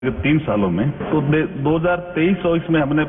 3 सालों में तो 2023 और इसमें हमने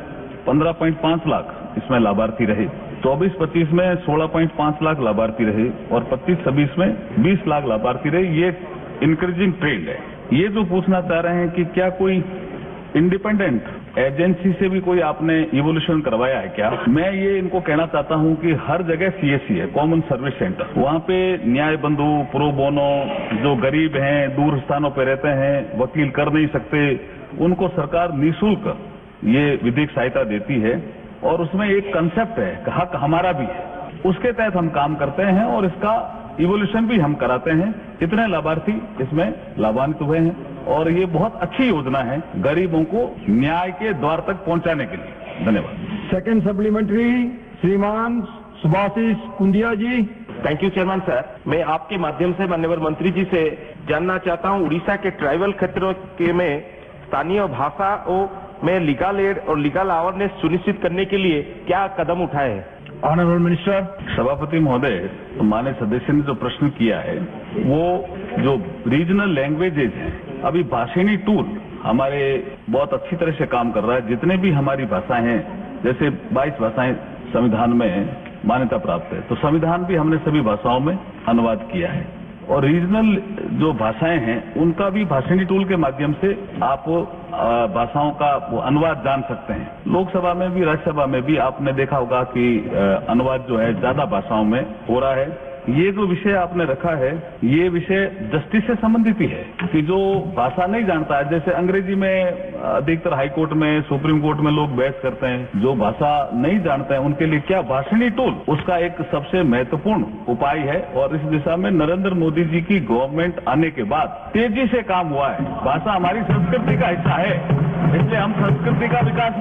15.5 लाख इसमें लाभार्थी रहे, 24-25 में 16.5 लाख लाभार्थी रहे और 25-26 में 20 लाख लाभार्थी रहे। ये इंक्रीजिंग ट्रेंड है। ये जो पूछना चाह रहे हैं कि क्या कोई इंडिपेंडेंट एजेंसी से भी कोई आपने इवोल्यूशन करवाया है क्या? मैं ये इनको कहना चाहता हूं कि हर जगह सीएससी है, कॉमन सर्विस सेंटर। वहां पे न्याय बंधु, प्रो बोनो, जो गरीब हैं, दूर स्थानों पे रहते हैं, वकील कर नहीं सकते, उनको सरकार निःशुल्क ये विधिक सहायता देती है और उसमें एक कंसेप्ट है, हक हमारा भी है, उसके तहत हम काम करते हैं और इसका इवोल्यूशन भी हम कराते हैं। कितने लाभार्थी इसमें लाभान्वित हुए हैं और ये बहुत अच्छी योजना है गरीबों को न्याय के द्वार तक पहुंचाने के लिए। धन्यवाद। सेकंड सप्लीमेंट्री श्रीमान सुभाषिष कुंदिया जी। Thank you chairman sir. मैं आपके माध्यम से माननीय मंत्री जी से जानना चाहता हूं, उड़ीसा के ट्राइबल क्षेत्रों के में स्थानीय भाषाओं में लीगल एड और लीगल अवेयरनेस सुनिश्चित करने के लिए क्या कदम उठाए हैं? Honourable minister. सभापति महोदय, माननीय सदस्य ने जो प्रश्न किया है वो जो रीजनल लैंग्वेजेज हैं, अभी भाषिणी टूल हमारे बहुत अच्छी तरह से काम कर रहा है। जितने भी हमारी भाषाएं हैं, जैसे 22 भाषाएं संविधान में मान्यता प्राप्त है, तो संविधान भी हमने सभी भाषाओं में अनुवाद किया है और रीजनल जो भाषाएं हैं उनका भी भाषिणी टूल के माध्यम से आप भाषाओं का वो अनुवाद जान सकते हैं। लोकसभा में भी, राज्यसभा में भी आपने देखा होगा कि अनुवाद जो है ज्यादा भाषाओं में हो रहा है। ये जो विषय आपने रखा है, ये विषय जस्टिस से संबंधित ही है कि जो भाषा नहीं जानता है, जैसे अंग्रेजी में अधिकतर हाई कोर्ट में, सुप्रीम कोर्ट में लोग बहस करते हैं, जो भाषा नहीं जानते हैं उनके लिए क्या भाषिणी टूल उसका एक सबसे महत्वपूर्ण उपाय है और इस दिशा में नरेंद्र मोदी जी की गवर्नमेंट आने के बाद तेजी से काम हुआ है। भाषा हमारी संस्कृति का हिस्सा है, इसलिए हम संस्कृति का विकास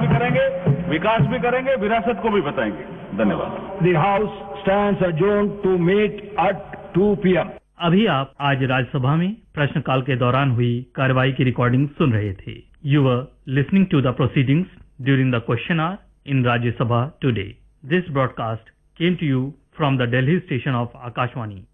भी करेंगे, विरासत को भी बताएंगे। धन्यवाद। The house stands अडजर्न्ड to meet at 2 PM। अभी आप आज राज्यसभा में प्रश्नकाल के दौरान हुई कार्रवाई की रिकॉर्डिंग सुन रहे थे। You were listening to the proceedings during the question our in Rajya Sabha today. This broadcast came to you from the Delhi station of Akashvani.